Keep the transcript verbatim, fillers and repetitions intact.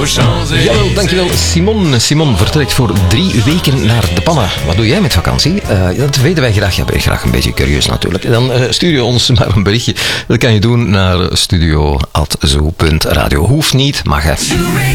Jawel, dankjewel Simon. Simon vertrekt voor drie weken naar de Panna. Wat doe jij met vakantie? Uh, dat weten wij graag. Ja, ben je graag een beetje curieus natuurlijk. Dan uh, stuur je ons maar een berichtje. Dat kan je doen naar studio at zo punt radio. Hoeft niet, mag hè.